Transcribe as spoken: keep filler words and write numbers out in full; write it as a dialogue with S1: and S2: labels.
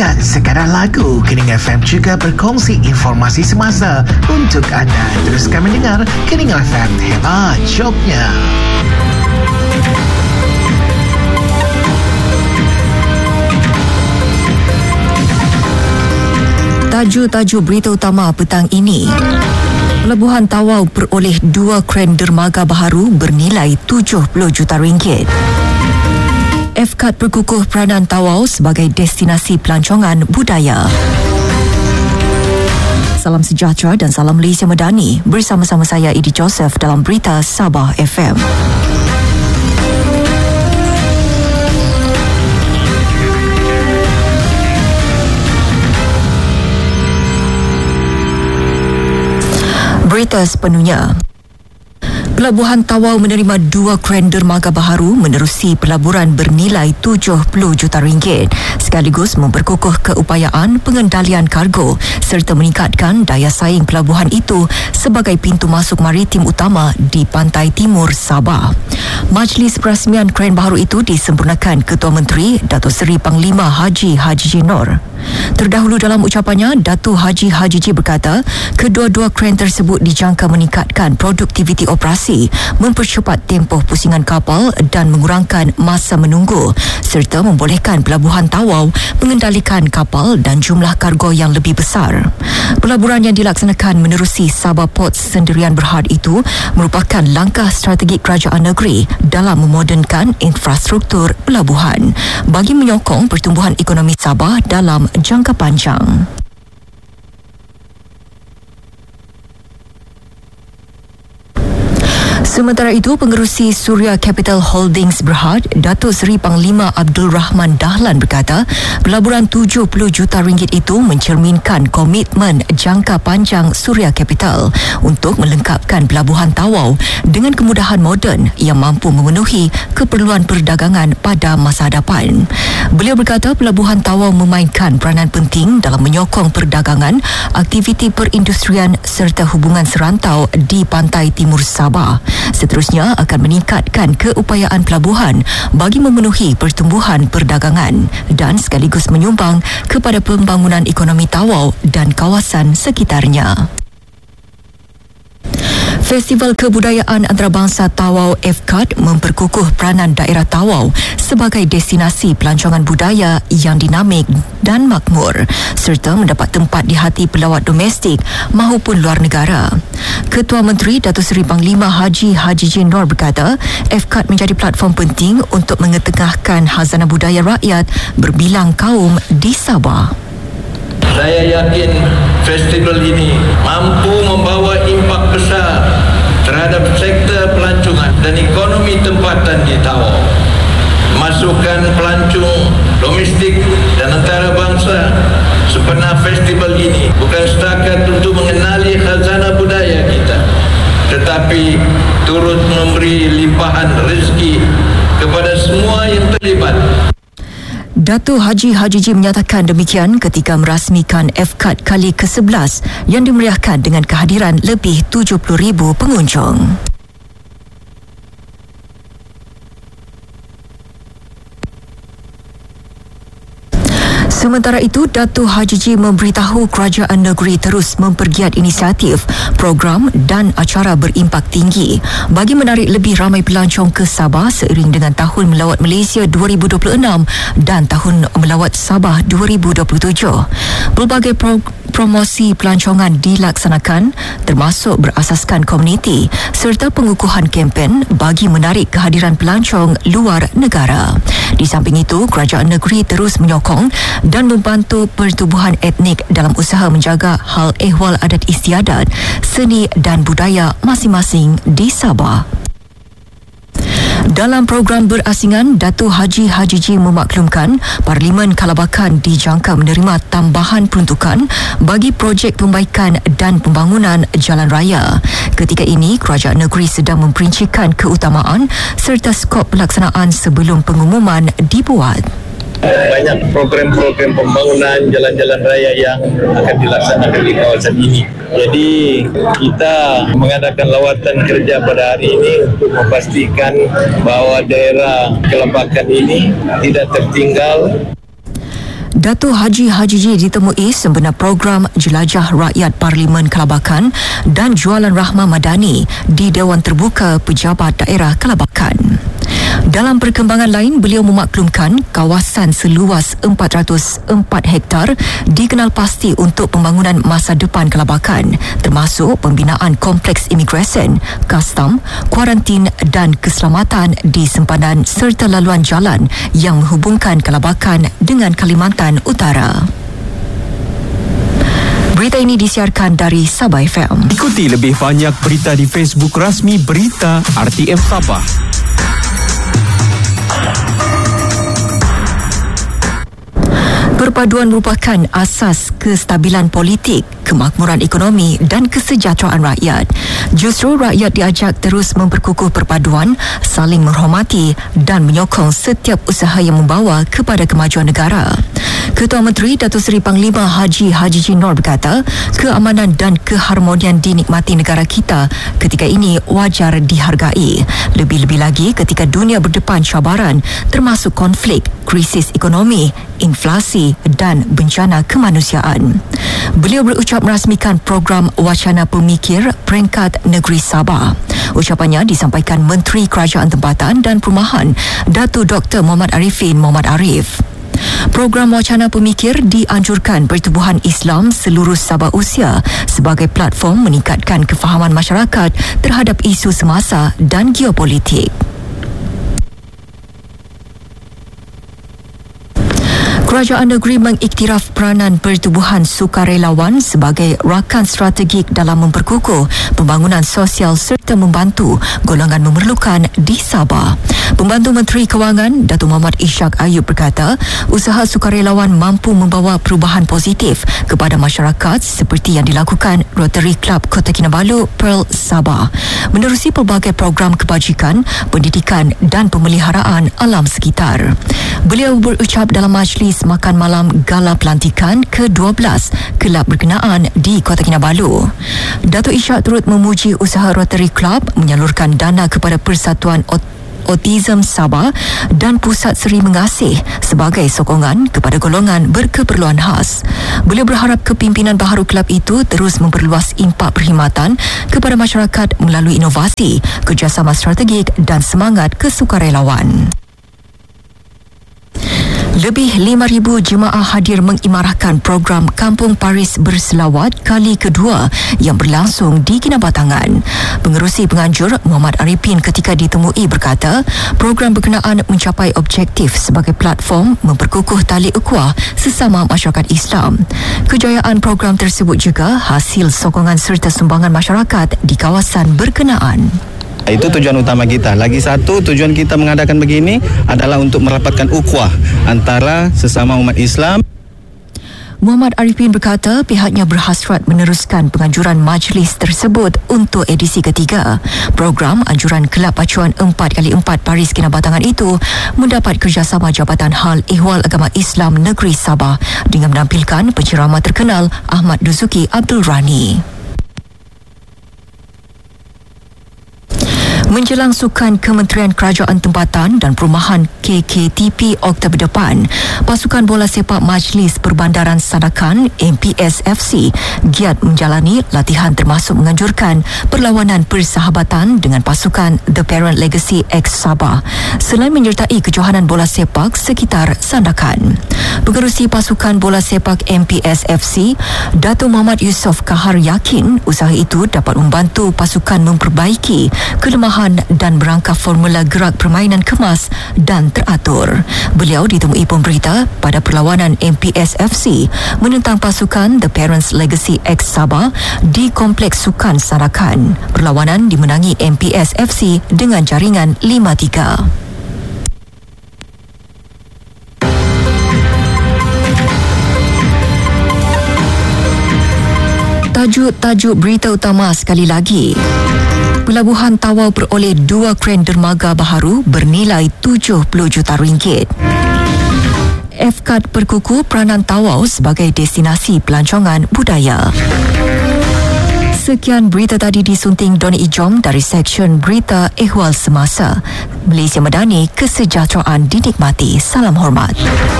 S1: Bukan sekadar lagu, Kening F M juga berkongsi informasi semasa untuk anda. Teruskan mendengar Kening F M, hebat jobnya.
S2: Tajuk-tajuk berita utama petang ini. Pelabuhan Tawau peroleh dua kren dermaga baharu bernilai tujuh puluh juta ringgit. F C A D berkukuh peranan Tawau sebagai destinasi pelancongan budaya. Salam sejahtera dan salam Malaysia Medani. Bersama-sama saya Edi Joseph dalam Berita Sabah F M. Berita sepenuhnya. Pelabuhan Tawau menerima dua kren dermaga baharu menerusi pelaburan bernilai tujuh puluh juta ringgit sekaligus memperkukuh keupayaan pengendalian kargo serta meningkatkan daya saing pelabuhan itu sebagai pintu masuk maritim utama di pantai timur Sabah. Majlis perasmian kren baharu itu disempurnakan Ketua Menteri Datuk Seri Panglima Haji Haji J. Noor. Terdahulu dalam ucapannya, Datuk Haji Haji J. berkata, kedua-dua kren tersebut dijangka meningkatkan produktiviti operasi, mempercepat tempoh pusingan kapal dan mengurangkan masa menunggu serta membolehkan Pelabuhan Tawau mengendalikan kapal dan jumlah kargo yang lebih besar. Pelaburan yang dilaksanakan menerusi Sabah Port Sendirian Berhad itu merupakan langkah strategik kerajaan negeri dalam memodernkan infrastruktur pelabuhan bagi menyokong pertumbuhan ekonomi Sabah dalam jangka panjang. Sementara itu, Pengerusi Suria Capital Holdings Berhad, Datuk Seri Panglima Abdul Rahman Dahlan berkata, pelaburan tujuh puluh juta ringgit itu mencerminkan komitmen jangka panjang Suria Capital untuk melengkapkan Pelabuhan Tawau dengan kemudahan moden yang mampu memenuhi keperluan perdagangan pada masa hadapan. Beliau berkata Pelabuhan Tawau memainkan peranan penting dalam menyokong perdagangan, aktiviti perindustrian serta hubungan serantau di pantai timur Sabah. Seterusnya akan meningkatkan keupayaan pelabuhan bagi memenuhi pertumbuhan perdagangan dan sekaligus menyumbang kepada pembangunan ekonomi Tawau dan kawasan sekitarnya. Festival Kebudayaan Antarabangsa Tawau F C A D memperkukuh peranan daerah Tawau sebagai destinasi pelancongan budaya yang dinamik dan makmur serta mendapat tempat di hati pelawat domestik maupun luar negara. Ketua Menteri Datuk Seri Panglima Haji Haji J. Noor berkata, F C A D menjadi platform penting untuk mengetengahkan khazanah budaya rakyat berbilang kaum di Sabah.
S3: Saya yakin festival ini mampu membawa impak besar terhadap sektor pelancongan dan ekonomi tempatan di Tawau. Masukan pelancong domestik dan antarabangsa sempena festival ini bukan setakat untuk mengenali khazanah budaya kita, tetapi turut memberi limpahan rezeki kepada semua yang terlibat.
S2: Datuk Haji Haji J menyatakan demikian ketika merasmikan F C A D kali ke sebelas yang dimeriahkan dengan kehadiran lebih tujuh puluh ribu pengunjung. Sementara itu, Datuk Haji J memberitahu kerajaan negeri terus mempergiat inisiatif, program dan acara berimpak tinggi bagi menarik lebih ramai pelancong ke Sabah seiring dengan Tahun Melawat Malaysia dua ribu dua puluh enam dan Tahun Melawat Sabah dua ribu dua puluh tujuh. Pelbagai pro- promosi pelancongan dilaksanakan termasuk berasaskan komuniti serta pengukuhan kempen bagi menarik kehadiran pelancong luar negara. Di samping itu, kerajaan negeri terus menyokong dan membantu pertubuhan etnik dalam usaha menjaga hal ehwal adat istiadat, seni dan budaya masing-masing di Sabah. Dalam program berasingan, Datuk Haji Haji J memaklumkan Parlimen Kalabakan dijangka menerima tambahan peruntukan bagi projek pembaikan dan pembangunan jalan raya. Ketika ini, kerajaan negeri sedang memperincikan keutamaan serta skop pelaksanaan sebelum pengumuman dibuat.
S3: Banyak program-program pembangunan jalan-jalan raya yang akan dilaksanakan di kawasan ini. Jadi kita mengadakan lawatan kerja pada hari ini untuk memastikan bahawa daerah Kelabakan ini tidak tertinggal.
S2: Datuk Haji Hajiji ditemui sempena program Jelajah Rakyat Parlimen Kelabakan dan Jualan Rahmah Madani di Dewan Terbuka Pejabat Daerah Kelabakan. Dalam perkembangan lain, beliau memaklumkan kawasan seluas empat ratus empat hektar dikenal pasti untuk pembangunan masa depan Kelabakan, termasuk pembinaan kompleks imigresen, kastam, kuarantin dan keselamatan di sempadan serta laluan jalan yang menghubungkan Kelabakan dengan Kalimantan Utara. Berita ini disiarkan dari Sabah F M.
S4: Ikuti lebih banyak berita di Facebook rasmi Berita R T M Sabah.
S2: Perpaduan merupakan asas kestabilan politik, kemakmuran ekonomi dan kesejahteraan rakyat. Justru rakyat diajak terus memperkukuh perpaduan, saling menghormati dan menyokong setiap usaha yang membawa kepada kemajuan negara. Ketua Menteri Datuk Seri Panglima Haji Hajiji Noor berkata, keamanan dan keharmonian dinikmati negara kita ketika ini wajar dihargai. Lebih-lebih lagi ketika dunia berdepan cabaran termasuk konflik, krisis ekonomi, inflasi dan bencana kemanusiaan. Beliau berucap merasmikan program Wacana Pemikir Peringkat Negeri Sabah. Ucapannya disampaikan Menteri Kerajaan Tempatan dan Perumahan Datuk Doktor Muhammad Arifin Muhammad Arif. Program Wacana Pemikir dianjurkan Pertubuhan Islam seluruh Sabah Usia sebagai platform meningkatkan kefahaman masyarakat terhadap isu semasa dan geopolitik. Kerajaan negeri mengiktiraf peranan Pertubuhan Sukarelawan sebagai rakan strategik dalam memperkukuh pembangunan sosial serta membantu golongan memerlukan di Sabah. Pembantu Menteri Kewangan Datuk Muhammad Ishak Ayub berkata, usaha sukarelawan mampu membawa perubahan positif kepada masyarakat seperti yang dilakukan Rotary Club Kota Kinabalu Pearl Sabah menerusi pelbagai program kebajikan, pendidikan dan pemeliharaan alam sekitar. Beliau berucap dalam majlis makan malam gala pelantikan ke dua belas kelab berkenaan di Kota Kinabalu. Datuk Ishak turut memuji usaha Rotary Club menyalurkan dana kepada Persatuan Autism Sabah dan Pusat Seri Mengasih sebagai sokongan kepada golongan berkeperluan khas. Beliau berharap kepimpinan baharu kelab itu terus memperluas impak perkhidmatan kepada masyarakat melalui inovasi, kerjasama strategik dan semangat kesukarelawan. Lebih lima ribu jemaah hadir mengimarahkan program Kampung Paris Berselawat kali kedua yang berlangsung di Kinabatangan. Pengerusi penganjur Muhammad Arifin ketika ditemui berkata, program berkenaan mencapai objektif sebagai platform memperkukuh tali ukhuwah sesama masyarakat Islam. Kejayaan program tersebut juga hasil sokongan serta sumbangan masyarakat di kawasan berkenaan.
S5: Itu tujuan utama kita. Lagi satu tujuan kita mengadakan begini adalah untuk merapatkan ukhuwah antara sesama umat Islam.
S2: Muhammad Arifin berkata pihaknya berhasrat meneruskan penganjuran majlis tersebut untuk edisi ketiga. Program anjuran Kelab Pacuan empat kali empat Paris Kinabatangan itu mendapat kerjasama Jabatan Hal Ehwal Agama Islam Negeri Sabah dengan menampilkan penceramah terkenal Ahmad Duzuki Abdul Rani. Menjelang Sukan Kementerian Kerajaan Tempatan dan Perumahan K K T P Oktober depan, pasukan bola sepak Majlis Perbandaran Sanakan M P S F C giat menjalani latihan termasuk menganjurkan perlawanan persahabatan dengan pasukan The Parent Legacy X Sabah selain menyertai kejohanan bola sepak sekitar Sandakan. Pengerusi pasukan bola sepak M P S F C, Datuk Muhammad Yusof Kahar yakin usaha itu dapat membantu pasukan memperbaiki kelemahan dan berangka formula gerak permainan kemas dan teratur. Beliau ditemui pemberita pada perlawanan M P S F C menentang pasukan The Parents Legacy X Sabah di Kompleks Sukan Sanakan. Perlawanan dimenangi M P S F C dengan jaringan lima tiga. Tajuk-tajuk berita utama sekali lagi. Pelabuhan Tawau beroleh dua kren dermaga baharu bernilai tujuh puluh juta ringgit. F K A D perkukuh peranan Tawau sebagai destinasi pelancongan budaya. Sekian berita tadi disunting Doni Ijom dari Seksyen Berita Ehwal Semasa. Malaysia Madani, kesejahteraan dinikmati. Salam hormat.